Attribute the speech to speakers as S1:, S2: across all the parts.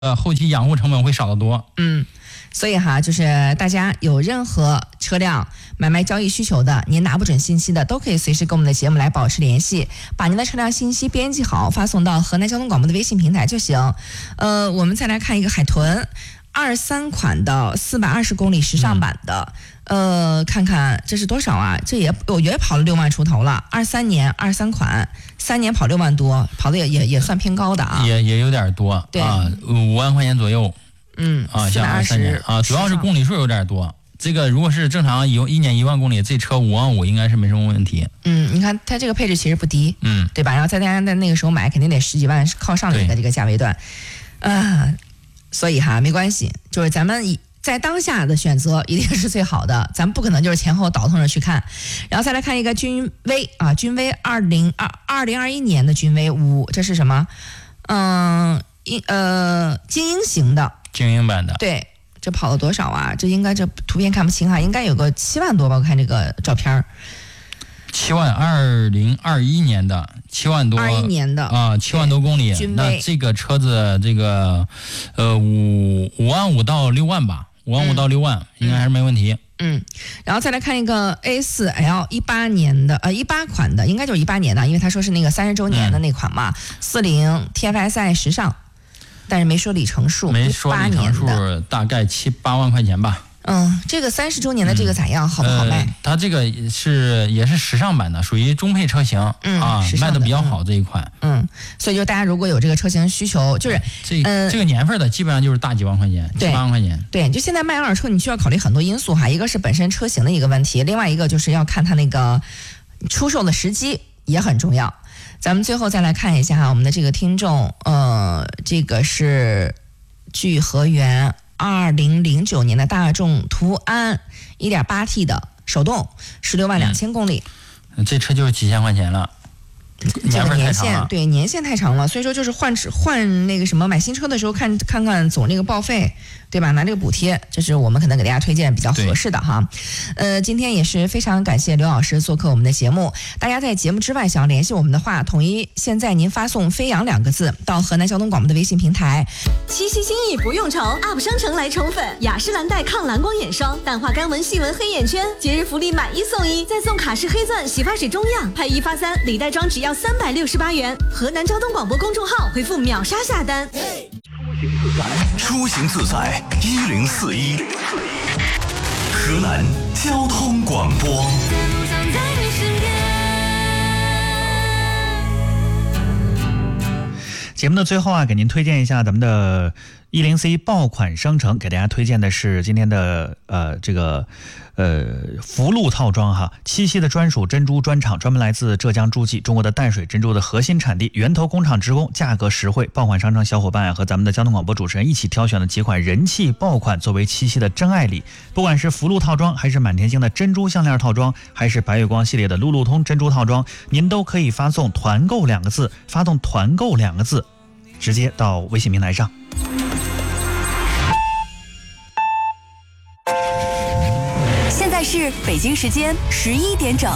S1: 后期养护成本会少得多。
S2: 所以哈，就是大家有任何车辆买卖交易需求的，您拿不准信息的，都可以随时跟我们的节目来保持联系，把您的车辆信息编辑好，发送到河南交通广播的微信平台就行。我们再来看一个海豚23款的420公里时尚版的，看看这是多少啊？这也我觉得跑了6万出头了。23年23款，3年跑6万多，跑的也算偏高的啊，
S1: 也有点多，
S2: 对
S1: 啊，5万块钱左右。像23年啊，主要是公里数有点多。这个如果是正常一年1万公里，这车5万5应该是没什么问题。
S2: 你看它这个配置其实不低，对吧？然后大家在那个时候买，肯定得10几万靠上的一个这个价位段，所以哈没关系，就是咱们在当下的选择一定是最好的，咱们不可能就是前后倒腾着去看。然后再来看一个君威啊，君威2021年的君威5，这是什么？精英型的。
S1: 精英版的，
S2: 对，这跑了多少啊？这应该这图片看不清哈，应该有个7万多吧？我看这个照片
S1: 7万，2021年的7万多
S2: ，21年的
S1: 啊，7万多公里。那这个车子这个5万5到6万吧，5万5到6万应该还是没问题。
S2: 然后再来看一个 A4L 18年的18款的，应该就是18年的，因为他说是那个30周年的那款嘛，40 TFSI 时尚。但是没说里程数，
S1: 没说里程数，大概7、8万块钱吧。
S2: 这个30周年的这个咋样？好不好卖？
S1: 它这个也是时尚版的，属于中配车型卖的比较好这一款。
S2: 所以就大家如果有这个车型需求，就是
S1: 这个年份的基本上就是大几万块钱，7、8万块钱。
S2: 对，就现在卖二手车，你需要考虑很多因素哈，一个是本身车型的一个问题，另外一个就是要看它那个出售的时机也很重要。咱们最后再来看一下哈，我们的这个听众，这个是聚合源2009年的大众途安 1.8T 的手动，16万2千公里。
S1: 这车就是几千块钱了。
S2: 这个年限对年限太长了，所以说就是换那个什么买新车的时候看看总那个报废，对吧？拿这个补贴，这是我们可能给大家推荐比较合适的哈。今天也是非常感谢刘老师做客我们的节目。大家在节目之外想要联系我们的话，统一现在您发送“飞扬”2个字到河南交通广播的微信平台。
S3: 七夕心意不用愁 ，UP 商城来宠粉，雅诗兰黛抗蓝光眼霜，淡化干纹细纹黑眼圈，节日福利买1送1，再送卡式黑钻洗发水中样，配1发3，礼袋装只要368元。河南交通广播公众号回复秒杀下单。
S4: 出行自在1041，河南交通广播。
S5: 节目的最后啊，给您推荐一下咱们的10C 爆款商城，给大家推荐的是今天的福禄套装哈，七夕的专属珍珠专场，专门来自浙江诸暨，中国的淡水珍珠的核心产地，源头工厂直供，价格实惠。爆款商城小伙伴和咱们的交通广播主持人一起挑选了几款人气爆款，作为七夕的真爱礼。不管是福禄套装，还是满天星的珍珠项链套装，还是白月光系列的路路通珍珠套装，您都可以发送团购2个字，发动团购2个字，直接到微信平台上。
S3: 现在是北京时间11点整。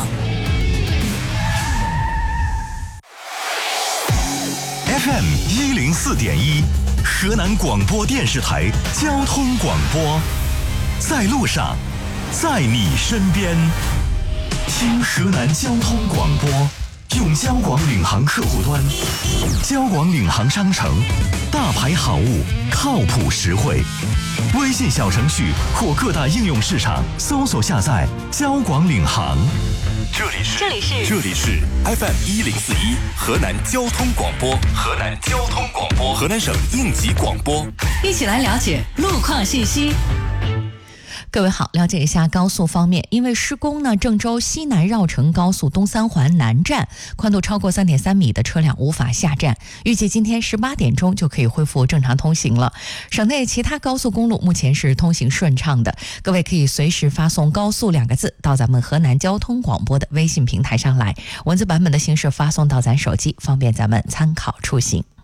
S4: FM 104.1，河南广播电视台交通广播，在路上，在你身边，听河南交通广播。用交广领航客户端，交广领航商城，大牌好物，靠谱实惠。微信小程序或各大应用市场搜索下载交广领航。这里是 FM 104.1，河南交通广播，河南交通广播，河南省应急广播。
S3: 一起来了解路况信息。
S6: 各位好，了解一下高速方面，因为施工呢，郑州西南绕城高速东三环南站宽度超过 3.3 米的车辆无法下站，预计今天18点钟就可以恢复正常通行了。省内其他高速公路目前是通行顺畅的，各位可以随时发送高速2个字到咱们河南交通广播的微信平台上来，文字版本的形式发送到咱手机，方便咱们参考出行。